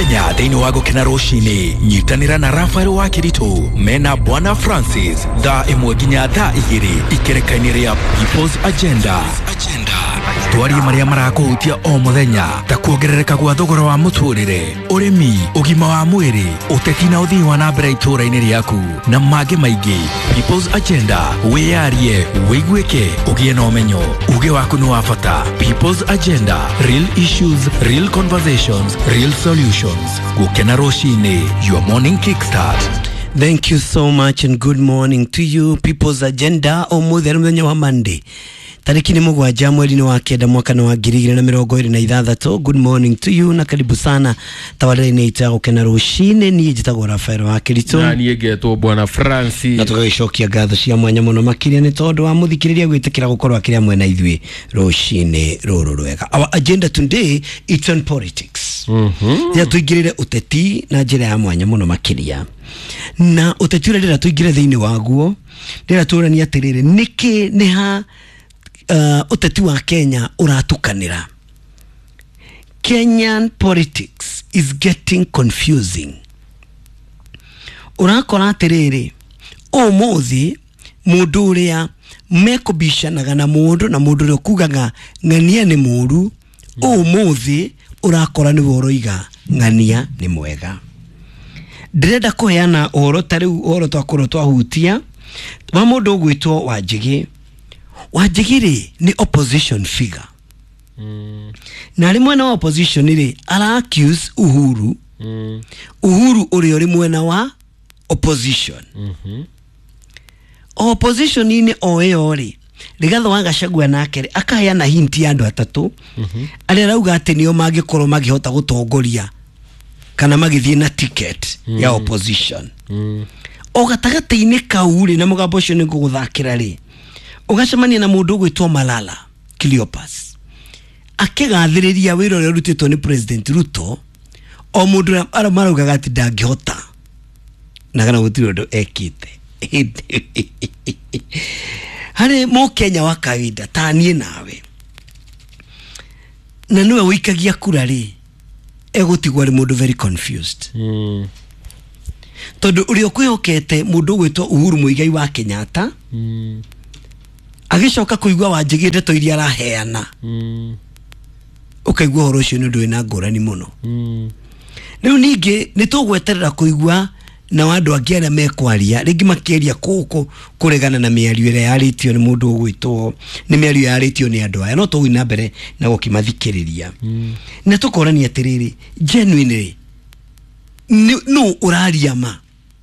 muthenya thĩinĩ wa gũkena rũcinĩ nyitanĩra na Rafael wa Kiritu mena Bwana Francis thaa 1 nginya thaa 2 ikereka-inĩ rĩa People's Agenda. Twarie marĩa marakũhutia o muthenya ta kuongerereka gwa thogora wa mũtũrĩre, ũrĩmi, ũgima wa mwĩrĩ, ũteti na ũthii wa na mbere itũra-inĩ rĩaku na mangĩ maingĩ. People's Agenda, wĩyarie, wĩiguĩke, ũgĩe na ũmenyo, uge waku nĩ wa bata. People's Agenda, real issues, real conversations, real solutions. Gũkena rũcinĩ, your morning kickstart. Thank you so much and good morning to you. People's Agenda mũthenya wa Monday. Tariki ni mugwanja mweri wa kenda mwaka wa 2026. Good morning to you na karibu sana tawarene ita gukena rushine ni njitagwo Rafael wa Kiritu na ni ngetwo Bwana Francis na tugagicokia ngatho cia mwanya muno makiria ni tondu wa muthikiriria gwitikira gukorwa akiria mwena ithwi rushine ruru rwega. Our agenda today it's on politics. Ya tuigirire uteti na njira ya mwanya muno makiria na uteti ura tuigire thiini waguo ndira turania atiriri niki ni ha uteti wa Kenya uratukanira. Kenyan politics is getting confusing. Urakora atiriri umuthi mundu uria mekubishanaga na mundu uria kugaga ng'ania ni muru umuthi urakora ni woroiga ng'ania ni mwega. Ndirenda kuheana uhoro tariu uhoro twakorwo twahutia wa mundu gwitwo Wajigiri ni opposition figure. Na rimwe wa opposition ri ara accuse Uhuru. Uhuru uri mwena wa opposition. Opposition ni oeyori rigatho wa Gachagua nake akaheana hinti ya andu atatu aria rauga ati nio mangikorwo magihota gutongoria kana magithie na ticket ya opposition. O gatagati-ini kau ri na mugambo ucio ni nguguthakira ri ugacemania na mundu gwitwo Malala Cleopas akigathiriria wiro uri rutitwo ni President Ruto o mundu maraugaga ati ndangihota na kana gutiri undu ekite hari mo Kenya wa kawaida tanie nawe na niwe wikagia kura ri egutigwa ri mundu very confused tondu uri okwihokete mundu gwitwo Uhuru Muigai wa Kenyatta agicoka kuigwa Wanjigire to iria araheana ukaigwa horo ucio ndu ina ngorani muno riu ningi nitugweterera kuigwa na wandu angi aria mekwaria ringi makiria kuregana na miario ire yaritio ni mundu gwitwo ni miario yaritio ni andu aya no tuwi na mbere na gukimathikiriria na tukorania atiriri genuinely no urariama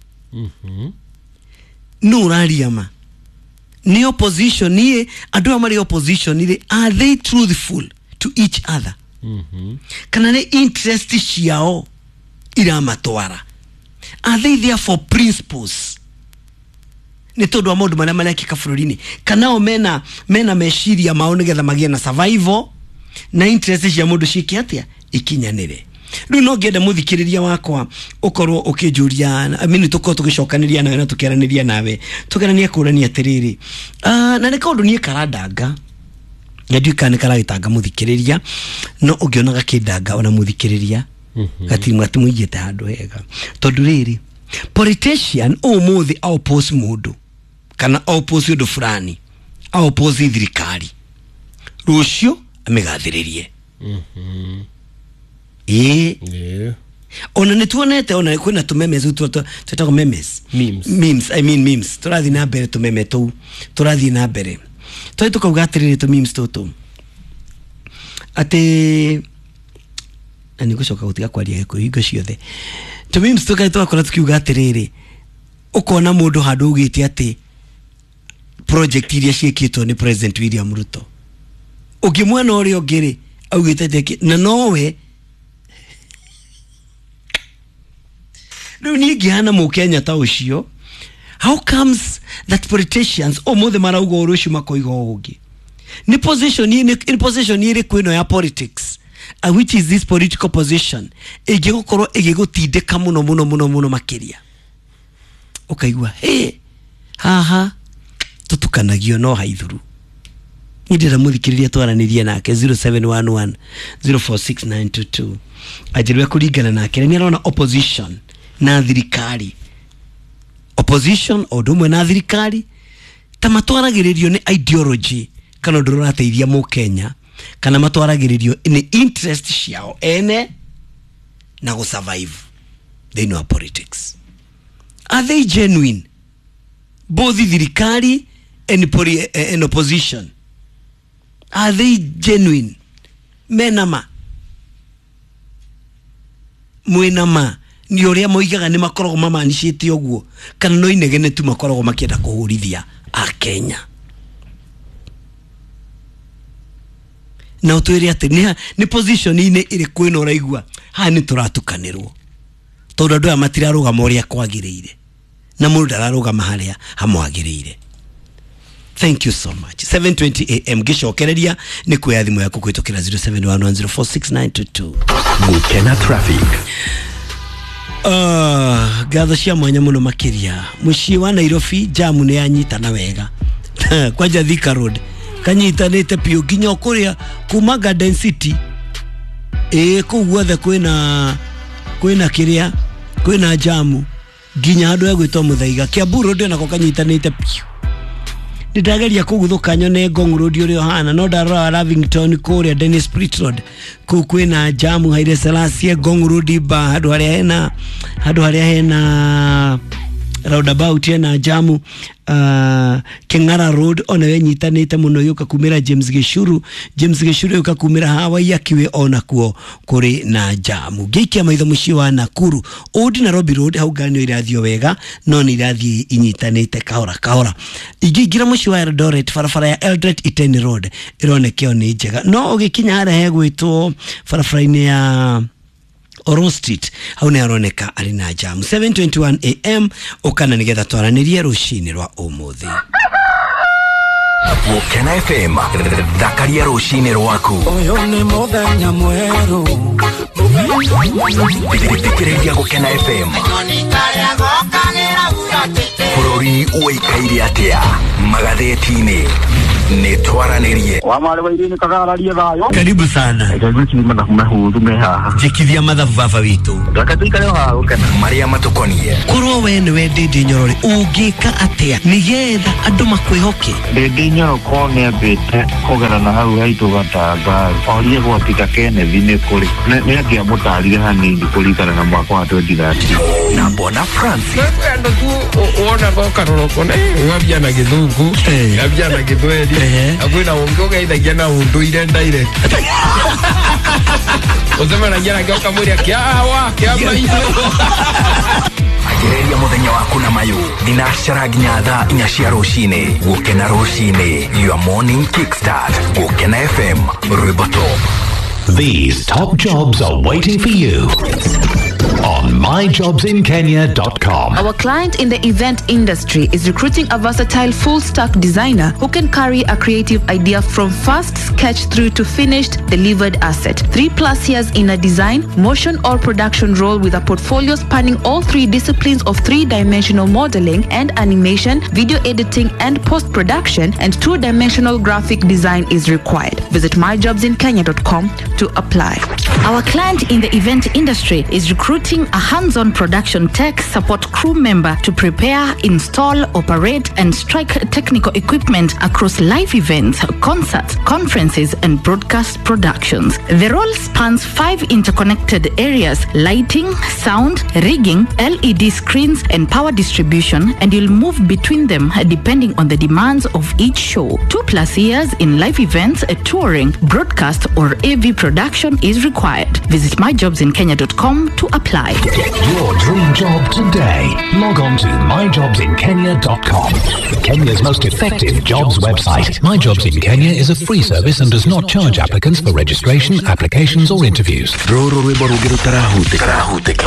no urariama ni opposition ni andu amari opposition ni are they truthful to each other kana ne interest ciao iramatwara are they there for principles ni tondu amundu maria kikafururini kana o mena meshiria mao nigetha magie na survival na interest cia mundu cikiatia ikinyanire. Riu no ngenda muthikiriria wakwa ukorwo ukijuria amini tuko tugicokaniria nawe na tukiaraniria nawe tugerania kurania atiriri na ne kaundu nie karadanga nyaduikane karagitanga muthikiriria no ungionaga kidanga ona muthikiriria gatimu atimuigite handu hega tondu riri politician umuthi oppose mundu kana oppose undu fulani oppose thirikari rucio amigathiririe ona nituonete ona kwina tumemes tutako memes memes turathi na mbere tumeme tu turathi na mbere toi tukauga atiriri tu memes tutu ati ani gucoka gutiga kwaria ko hingo ciothe tu memes tukai twakora tukiuga atiriri ukona mundu handu ugiti ati project iria ciekitwo ni President William Ruto ukimwena uri ogiri augite na nowe Nigihana mu Kenya ta ucio. How comes that politicians omothe marauga urucio makoiga ugi ni position iri kwino ya politics which is this political position igigukorwo igigutindika muno makiria ukaigwa haha tutukanagio no haithuru ndira muthikiriria twaranirie nake 0711 046922 ajirwe kuringana nake ni arona opposition na thirikari opposition odumwe na thirikari tamatwaragiririo ni ideology kana ndurateithia mu Kenya kana matwaragiririo ni interest ciao ene na go survive. They know politics. Are they genuine? Both the thirikari and opposition. Are they genuine? Menama mwenama ni uria moigaga ni makorogo mamanishite oguo kana no inegene tu makorogo makienda kuhurithia a Kenya. Na utwire ati ni position ine iri kwino raigua ha ni turatukanirwo tondu andu matiraruga moria kwagiriire na mundu araruga maharia hamwagiriire. Thank you so much. 7:20 am gishokereria ni kuya thimu yako kwitukira 0711046922. Gukena traffic. Gatho cia mwanya muno makiria mucii wa Nairobi jamu ni yanyitana wega kwanja Thika Road kanyitanite pio nginya kuria kuma Garden City kuguothe kwina kiria kwina jamu nginya andu egwitwo Muthaiga Kiambu Road nako kanyitanite pio. Nitageria kuguthuka nyone Ngong Road urio hana no ndarora Lavington kuria Dennis Pritt Road kwina jamu Haile Selassie Ngong Road ba hadu haria hena roundabout na jamu King'ara Road ona wenyitanite muno yuka kumira James Gishuru yuka kumira Hawaii akiwe ona kuo kuri na jamu gikia maitho muci wa Nakuru Old Nairobi Road hau ganyo irathio wega no ni irathie inyitanite kahora igingira muci wa Eldoret farafara ya Eldoret Iten Road ironekeo ni njega no ugikinya hara hegwitwo farafara-ini ya Oro Street hau ni aroneka ari na jamu. 7:21 am ukana nigetha twaranirie rucini rwa umuthi. Gukena FM thakaria rucini rwaku oyo ni muthenya mweru thikiriria Gukena FM bururi uikaire atia magatheti-ini ni twaranirie wamale wairini kagararia thayo. Karibu sana. Ngagwikima na mahuru me haha jikithia mathabu baba witu gakatuika leo haha ukana maria matukonie kurwo we ni wendete nyorori ungika atia nigetha andu makwihoke ndindi nyoroko ni ambite kugerana hau haitu gatanga orie gwatika Kennedy ni kuri ni agia mutarire hanini kurikana na mwaka wa 2030 na Bwana Francis ando tu ona gokaroroko na ngabia na githungu ngabia na githweli akwina ungoga ithagia na unduire ndaire uzema na jana gyoka muri akiawa kiamaitho agereria muthenya waku na mayu dinashara nginya thaa 4 cia rucini Gukena rucini your morning kickstart Gukena FM Rwiboto. These top jobs are waiting for you on myjobsinkenya.com. Our client in the event industry is recruiting a versatile full-stack designer who can carry a creative idea from first sketch through to finished delivered asset. 3+ years in a design, motion or production role with a portfolio spanning all 3 disciplines of 3-dimensional modeling and animation, video editing and post-production, and 2-dimensional graphic design is required. Visit myjobsinkenya.com to apply. Our client in the event industry is recruiting a hands-on production tech support crew member to prepare, install, operate, and strike technical equipment across live events, concerts, conferences, and broadcast productions. The role spans 5 interconnected areas: lighting, sound, rigging, LED screens, and power distribution, and you'll move between them depending on the demands of each show. 2+ years in live events, touring, broadcast, or AV production is required. Visit myjobsinkenya.com to apply. Get your dream job today. Log on to myjobsinkenya.com. Kenya's most effective jobs website. My Jobs in Kenya is a free service and does not charge applicants for registration, applications, or interviews. Ruru rwimbo rugirutara hutika